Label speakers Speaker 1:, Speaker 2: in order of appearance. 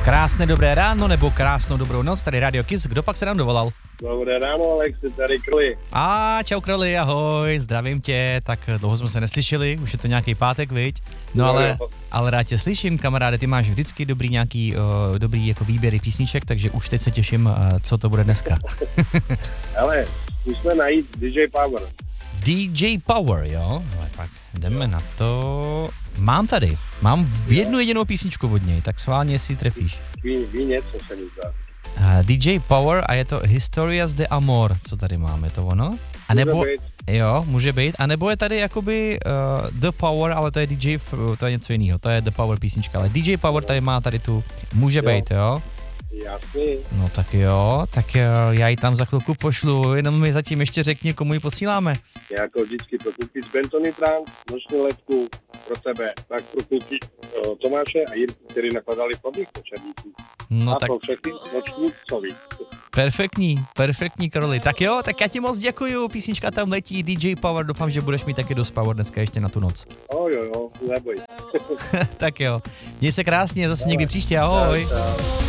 Speaker 1: Krásné dobré ráno nebo krásnou dobrou noc, tady Radio Kiss, kdo pak se nám dovolal?
Speaker 2: Dobré ráno, Alex, tady Krli.
Speaker 1: Čau Krli, ahoj, zdravím tě, tak dlouho jsme se neslyšeli, už je to nějaký pátek, viď? No ale rád tě slyším, kamaráde, ty máš vždycky dobrý dobrý jako výběry písniček, takže už teď se těším, co to bude dneska.
Speaker 2: Ale musíme najít DJ Power.
Speaker 1: DJ Power, jo? Ale pak jdeme na to. Mám jednu jedinou písničku od něj, tak sválně si trefíš.
Speaker 2: Ví něco se mi zdá.
Speaker 1: DJ Power a je to Historias de Amor, co tady máme, to ono? A nebo, jo, může být, a nebo je tady jakoby The Power, ale to je DJ, to je něco jiného, to je The Power písnička, ale DJ Power tady má tady tu, může být, jo?
Speaker 2: Jasný.
Speaker 1: No tak jo, já ji tam za chvilku pošlu, jenom mi zatím ještě řekni, komu ji posíláme.
Speaker 2: Jako vždycky pro kluky z Bentony Trans, noční letku pro tebe, tak pro kluky Tomáše a Jirku, který nakladali podnik po Černíku.
Speaker 1: No
Speaker 2: a
Speaker 1: tak
Speaker 2: pro všechny noční coví.
Speaker 1: perfektní Karoli. Tak jo, tak já ti moc děkuju, písnička tam letí, DJ Power, doufám, že budeš mít taky dost power dneska ještě na tu noc.
Speaker 2: Jo, neboj.
Speaker 1: Tak jo, měj se krásně, zase někdy příště, ahoj.
Speaker 2: Čau.